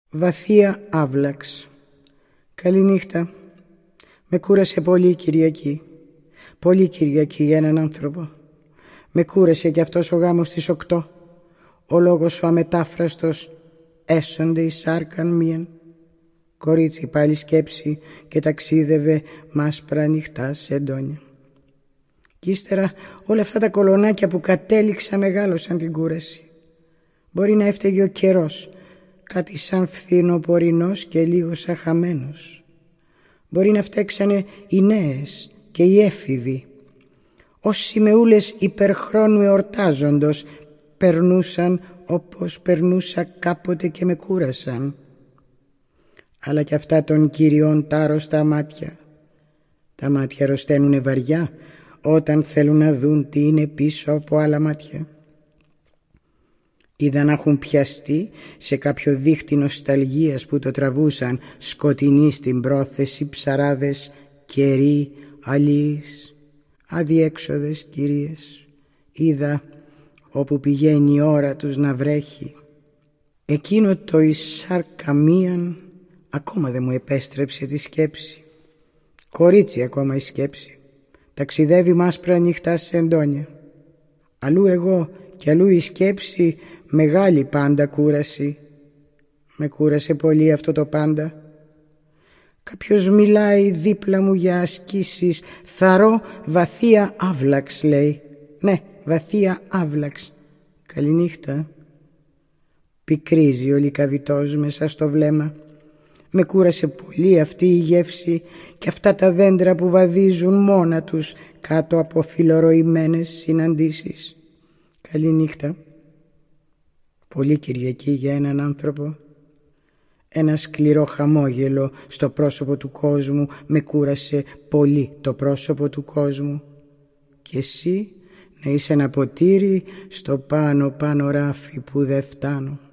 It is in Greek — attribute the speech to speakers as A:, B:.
A: Βαθία άβλαξ. Καληνύχτα. Με κούρασε πολύ η Κυριακή. Πολύ Κυριακή για έναν άνθρωπο. Με κούρασε κι αυτός ο γάμος στις 8. Ο λόγος ο αμετάφραστος έσονται εις σάρκαν μίαν. Κορίτσι πάλι σκέψη και ταξίδευε μ' άσπρα νυχτά σε εντόνια. Κι ύστερα όλα αυτά τα κολονάκια που κατέληξα μεγάλωσαν την κούραση. Μπορεί να έφταιγε ο καιρός, κάτι σαν φθινοπορεινός και λίγο σαν χαμένος. Μπορεί να φταίξανε οι νέες και οι έφηβοι. Ως σημεούλες υπερχρόνου εορτάζοντος περνούσαν όπως περνούσα κάποτε και με κούρασαν. Αλλά κι αυτά των κυριών τα άρρωστα μάτια. Τα μάτια αρρωσταίνουνε βαριά όταν θέλουν να δουν τι είναι πίσω από άλλα μάτια. Είδα να έχουν πιαστεί σε κάποιο δίχτυ νοσταλγίας που το τραβούσαν σκοτεινοί στην πρόθεση ψαράδες, καιροί, αλίες, αδιέξοδες κυρίες. Είδα όπου πηγαίνει η ώρα τους να βρέχει. Εκείνο το εισάρκα μίαν ακόμα δεν μου επέστρεψε τη σκέψη. Κορίτσι ακόμα η σκέψη. Ταξιδεύει μ' άσπρα νύχτα σε εντόνια. Αλλού εγώ και αλλού η σκέψη, μεγάλη πάντα κούραση. Με κούρασε πολύ αυτό το πάντα. Κάποιος μιλάει δίπλα μου για ασκήσεις. Θαρώ βαθία άβλαξ, λέει. Ναι, βαθία άβλαξ. Καληνύχτα. Πικρίζει ο λυκαβητός μέσα στο βλέμμα. Με κούρασε πολύ αυτή η γεύση και αυτά τα δέντρα που βαδίζουν μόνα τους κάτω από φιλορωημένες συναντήσεις. Καληνύχτα. Πολύ Κυριακή για έναν άνθρωπο. Ένα σκληρό χαμόγελο στο πρόσωπο του κόσμου με κούρασε πολύ το πρόσωπο του κόσμου. Και εσύ να είσαι ένα ποτήρι στο πάνω ράφι που δεν φτάνω.